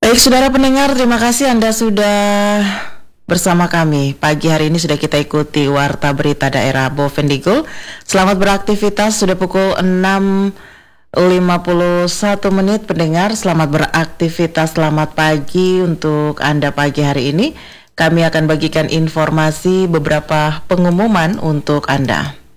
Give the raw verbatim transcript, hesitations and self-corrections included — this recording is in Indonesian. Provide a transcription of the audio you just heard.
Baik saudara pendengar, terima kasih Anda sudah bersama kami. Pagi hari ini sudah kita ikuti Warta Berita Daerah Bovendigul. Selamat beraktivitas, sudah pukul enam lima puluh satu menit pendengar. Selamat beraktivitas, selamat pagi untuk Anda pagi hari ini. Kami akan bagikan informasi beberapa pengumuman untuk Anda.